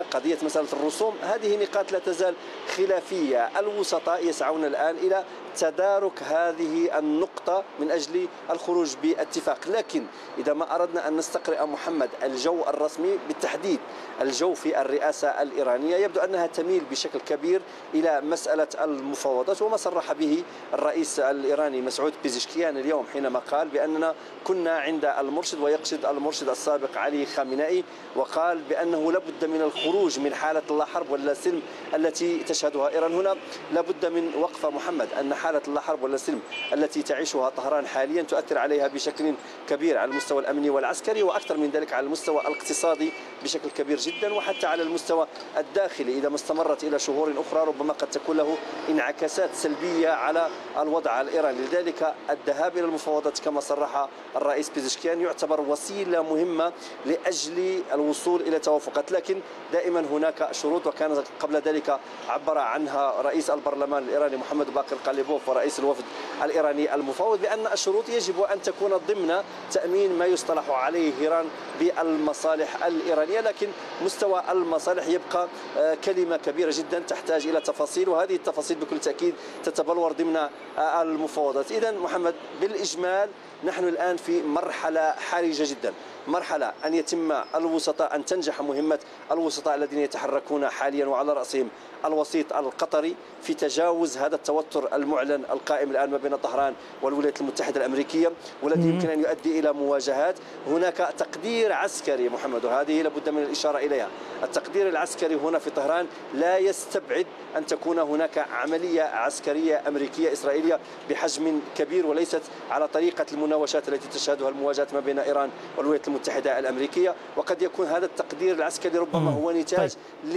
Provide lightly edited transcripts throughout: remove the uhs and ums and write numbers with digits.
قضية مسألة الرسوم، هذه نقاط لا تزال خلافية. الوسطاء يسعون الآن إلى تدارك هذه النقطة من أجل الخروج باتفاق، لكن إذا ما أردنا أن نستقرئ محمد الجو الرسمي، بالتحديد الجو في الرئاسة الإيرانية، يبدو أنها تميل بشكل كبير إلى مسألة المفاوضات، وما صرح به الرئيس الإيراني مسعود بيزشكيان اليوم حينما قال بأننا كنا عند المرشد، ويقصد المرشد السابق علي خامنئي، وقال بأنه لابد من الخروج من حالة اللا حرب ولا سلم التي تشهدها إيران. هنا لابد من وقفة محمد، أن حالة اللا حرب ولا سلم التي تعيشها طهران حاليا تؤثر عليها بشكل كبير على المستوى الأمني والعسكري، وأكثر من ذلك على المستوى الاقتصادي بشكل كبير جدا، وحتى على المستوى الداخلي إذا ما استمرت إلى شهور أخرى ربما قد تكون له انعكاسات سلبية على الوضع الإيراني. لذلك الذهاب إلى المفاوضات كما صرح الرئيس بيزشكيان يعتبر وسيلة مهمة لأجل الوصول إلى توافقات، لكن دائما هناك شروط، وكان قبل ذلك عبر عنها رئيس البرلمان الإيراني محمد باقر قليبوف ورئيس الوفد الإيراني المفاوض، بأن الشروط يجب أن تكون ضمن تأمين ما يصطلح عليه إيران بالمصالح الإيرانية، لكن مستوى المصالح يبقى كلمة كبيرة جدا تحتاج إلى تفاصيل، وهذه التفاصيل بكل تأكيد تتبلور ضمن المفاوضات. إذن محمد بالإجمال نحن الآن في مرحلة حرجة جدا، مرحلة أن يتم الوسطاء، أن تنجح مهمة الوسطاء الذين يتحركون حاليا وعلى رأسهم الوسيط القطري في تجاوز هذا التوتر المعلن القائم الآن ما بين طهران والولايات المتحدة الأمريكية، والذي يمكن أن يؤدي إلى مواجهات. هناك تقدير عسكري محمد، وهذه لابد من الإشارة إليها، التقدير العسكري هنا في طهران لا يستبعد أن تكون هناك عملية عسكرية أمريكية إسرائيلية بحجم كبير، وليست على طريقة المناوشات التي تشهدها المواجهة ما بين إيران والولايات المتحدة الأمريكية. وقد يكون هذا التقدير العسكري ربما هو نتاج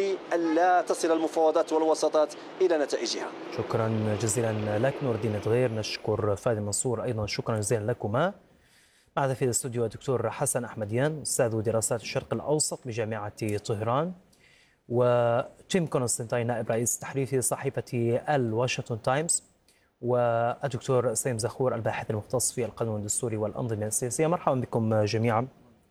لألا تصل المفاوضات والوساطات إلى نتائجها. شكرا جزيلا لك نور الدين دغير، نشكر فادي منصور أيضا شكرا جزيلا لكما. معنا في الاستوديو الدكتور حسن أحمديان أستاذ دراسات الشرق الأوسط بجامعة طهران، وتيم كونستانتين نائب رئيس تحرير صحيفة الواشنطن تايمز، والدكتور سليم زخور الباحث المختص في القانون الدستوري والأنظمة السياسية. مرحبا بكم جميعا.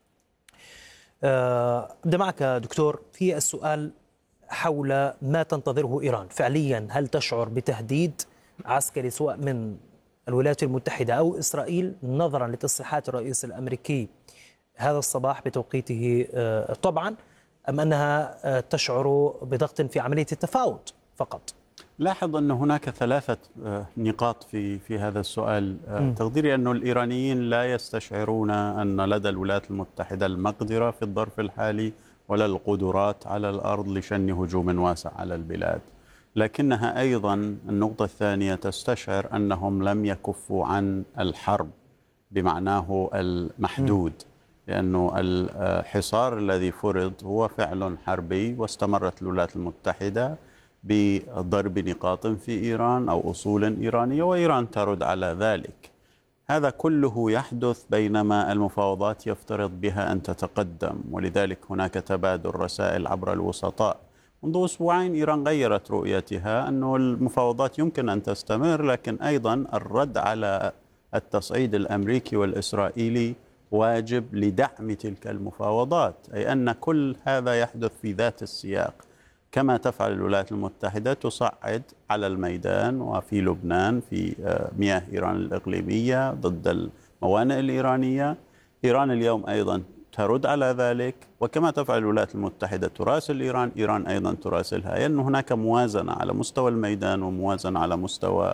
أبدأ معك دكتور في السؤال حول ما تنتظره إيران فعليا. هل تشعر بتهديد عسكري سواء من الولايات المتحدة أو إسرائيل نظرا لتصريحات الرئيس الأمريكي هذا الصباح بتوقيته طبعا، أم أنها تشعر بضغط في عملية التفاوض فقط؟ لاحظ أن هناك ثلاثة نقاط في هذا السؤال. تقديري أن الإيرانيين لا يستشعرون أن لدى الولايات المتحدة المقدرة في الظرف الحالي ولا القدرات على الأرض لشن هجوم واسع على البلاد، لكنها أيضا النقطة الثانية تستشعر أنهم لم يكفوا عن الحرب بمعناه المحدود، لأنه الحصار الذي فرض هو فعل حربي، واستمرت الولايات المتحدة بضرب نقاط في إيران أو أصول إيرانية، وإيران ترد على ذلك. هذا كله يحدث بينما المفاوضات يفترض بها أن تتقدم، ولذلك هناك تبادل رسائل عبر الوسطاء. منذ أسبوعين إيران غيرت رؤيتها أنه المفاوضات يمكن أن تستمر، لكن أيضا الرد على التصعيد الأمريكي والإسرائيلي واجب لدعم تلك المفاوضات، أي أن كل هذا يحدث في ذات السياق. كما تفعل الولايات المتحدة تصعد على الميدان وفي لبنان في مياه إيران الإقليمية ضد الموانئ الإيرانية، إيران اليوم أيضا ترد على ذلك، وكما تفعل الولايات المتحدة تراسل إيران، إيران أيضا تراسلها، لأن هناك موازنة على مستوى الميدان وموازنة على مستوى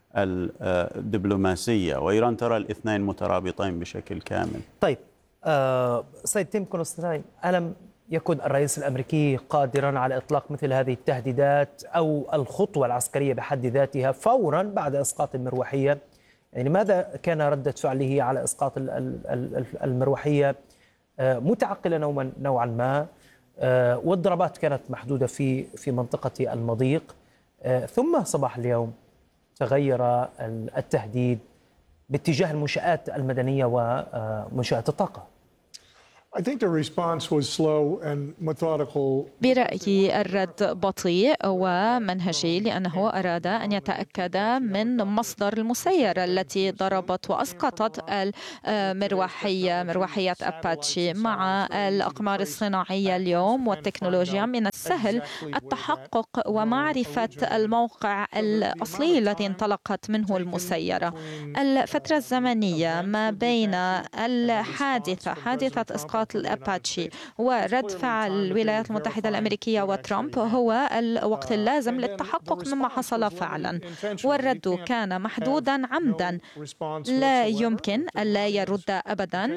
الدبلوماسية، وإيران ترى الاثنين مترابطين بشكل كامل. طيب سيد تيم كونستانتين، ألم يكن الرئيس الأمريكي قادرا على إطلاق مثل هذه التهديدات أو الخطوة العسكرية بحد ذاتها فورا بعد إسقاط المروحية؟ يعني ماذا كان ردة فعله على إسقاط المروحية؟ متعقلة نوعا ما، والضربات كانت محدودة في منطقة المضيق، ثم صباح اليوم تغير التهديد باتجاه المنشآت المدنية ومنشآت الطاقة. برأيي الرد بطيء ومنهجي، لأنه أراد أن يتأكد من مصدر المسيرة التي ضربت وأسقطت مروحية أباتشي. مع الأقمار الصناعية اليوم والتكنولوجيا من السهل التحقق ومعرفة الموقع الأصلي الذي انطلقت منه المسيرة. الفترة الزمنية ما بين حادثة إسقاط الأباتشي ورد فعل الولايات المتحدة الأمريكية وترامب هو الوقت اللازم للتحقق مما حصل فعلا، والرد كان محدودا عمدا. لا يمكن ألا يرد أبدا.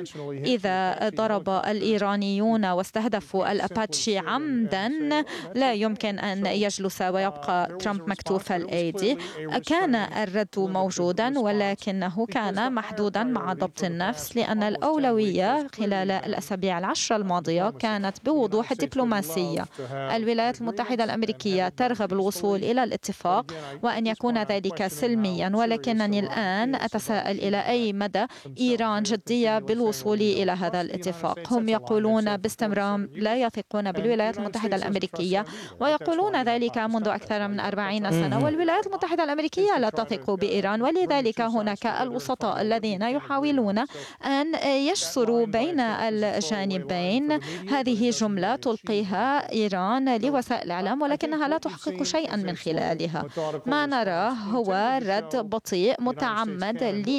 إذا ضرب الإيرانيون واستهدفوا الأباتشي عمدا لا يمكن أن يجلس ويبقى ترامب مكتوف الأيدي. كان الرد موجودا ولكنه كان محدودا مع ضبط النفس، لأن الأولوية خلال الأسابيع العشر الماضية كانت بوضوح دبلوماسية. الولايات المتحدة الأمريكية ترغب الوصول إلى الاتفاق وأن يكون ذلك سلميا، ولكنني الآن أتساءل إلى أي مدى إيران جدية بالوصول إلى هذا الاتفاق. هم يقولون باستمرار لا يثقون بالولايات المتحدة الأمريكية، ويقولون ذلك منذ أكثر من 40 سنة، والولايات المتحدة الأمريكية لا تثق بإيران، ولذلك هناك الوسطاء الذين يحاولون أن يشصروا بين الجانبين. هذه جملة تلقيها إيران لوسائل الإعلام ولكنها لا تحقق شيئا من خلالها. ما نراه هو رد بطيء متعمد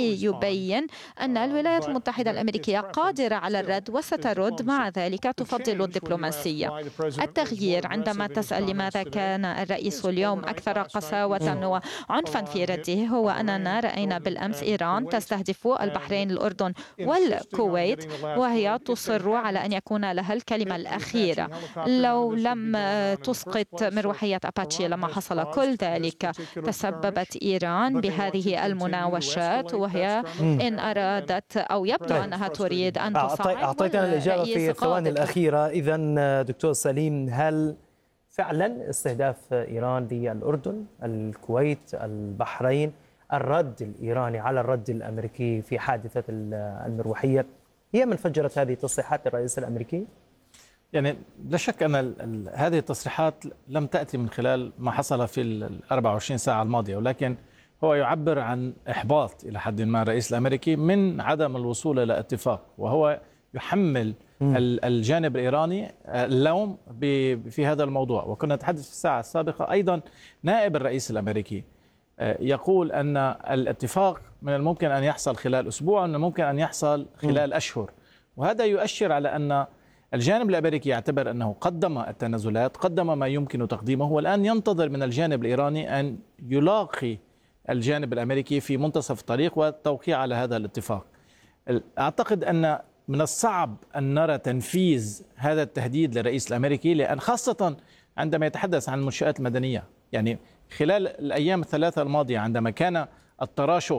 ليبين أن الولايات المتحدة الأمريكية قادرة على الرد وسترد، مع ذلك تفضل الدبلوماسية. التغيير عندما تسأل لماذا كان الرئيس اليوم أكثر قساوة وعنفا في رده، هو أننا رأينا بالأمس إيران تستهدف البحرين، الأردن والكويت، وهي تصر على أن يكون لها الكلمة الأخيرة. لو لم تسقط مروحية أباتشي لما حصل كل ذلك، تسببت إيران بهذه المناوشات، وهي إن أرادت أو يبدو أنها تريد أن تصعد. أعطيتنا الإجابة في الثواني الأخيرة. إذن دكتور سليم، هل فعلا استهداف إيران للأردن، الكويت، البحرين، الرد الإيراني على الرد الأمريكي في حادثة المروحية هي من فجرت هذه تصريحات الرئيس الأمريكي؟ يعني لا شك أن هذه التصريحات لم تأتي من خلال ما حصل في 24 ساعة الماضية، ولكن هو يعبر عن إحباط إلى حد ما الرئيس الأمريكي من عدم الوصول إلى اتفاق، وهو يحمل الجانب الإيراني اللوم في هذا الموضوع. وكنا نتحدث في الساعة السابقة أيضا نائب الرئيس الأمريكي يقول أن الاتفاق من الممكن أن يحصل خلال أسبوع، ومن الممكن أن يحصل خلال أشهر، وهذا يؤشر على أن الجانب الأمريكي يعتبر أنه قدم التنازلات، قدم ما يمكن تقديمه، والآن ينتظر من الجانب الإيراني أن يلاقي الجانب الأمريكي في منتصف الطريق والتوقيع على هذا الاتفاق. أعتقد أن من الصعب أن نرى تنفيذ هذا التهديد للرئيس الأمريكي، لأن خاصة عندما يتحدث عن المنشآت المدنية. يعني خلال الأيام الثلاثة الماضية عندما كان التراشق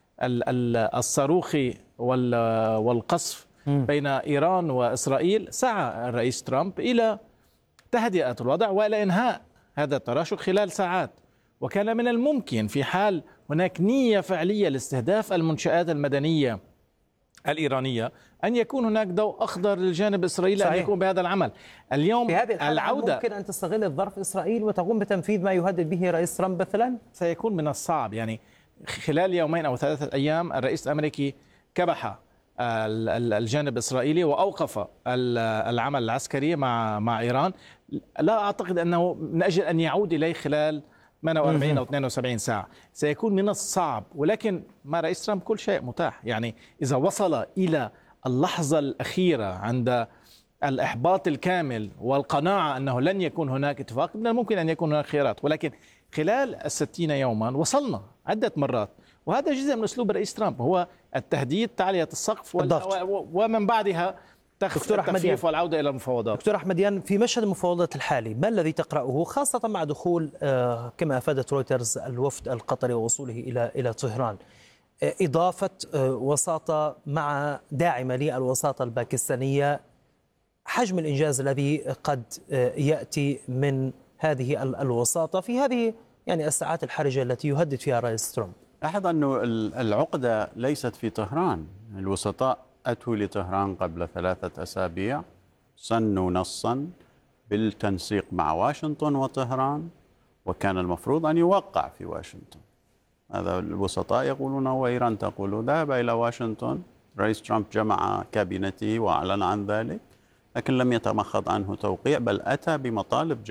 الصاروخي والقصف بين إيران وإسرائيل، سعى الرئيس ترامب إلى تهدئة الوضع وإلى إنهاء هذا التراشق خلال ساعات، وكان من الممكن في حال هناك نية فعلية لاستهداف المنشآت المدنية الإيرانية أن يكون هناك ضوء أخضر للجانب الإسرائيلي. صحيح. أن يقوم بهذا العمل. اليوم في هذه العودة ممكن أن تستغل الظرف إسرائيل وتقوم بتنفيذ ما يهدد به رئيس ترامب مثلا؟ سيكون من الصعب. يعني خلال يومين أو 3 أيام الرئيس الأمريكي كبح الجانب الإسرائيلي وأوقف العمل العسكري مع إيران. لا أعتقد أنه من أجل أن يعود إليه خلال 48 أو 72 ساعة. سيكون من الصعب، ولكن مع رئيس ترامب كل شيء متاح. يعني إذا وصل إلى اللحظة الأخيرة عند الإحباط الكامل والقناعة أنه لن يكون هناك اتفاق، من الممكن أن يكون هناك خيارات، ولكن خلال 60 يوما وصلنا عدة مرات، وهذا جزء من أسلوب الرئيس ترامب، هو التهديد، تعلية السقف ومن بعدها التخفيف والعودة إلى المفاوضات. دكتور أحمديان، في مشهد المفاوضات الحالي ما الذي تقرأه، خاصة مع دخول كما أفادت رويترز الوفد القطري ووصوله إلى طهران، إضافة وساطة مع داعمة للوساطة الباكستانية، حجم الإنجاز الذي قد يأتي من هذه الوساطة في هذه يعني الساعات الحرجة التي يهدد فيها رئيس ترامب؟ لاحظ أنه العقدة ليست في طهران. الوسطاء أتوا لطهران قبل 3 أسابيع، سنوا نصا بالتنسيق مع واشنطن وطهران، وكان المفروض أن يوقع في واشنطن. هذا الوسطاء يقولون وإيران تقول. ذهب إلى واشنطن، رئيس ترامب جمع كابينته وأعلن عن ذلك، لكن لم يتمخض عنه توقيع، بل أتى بمطالب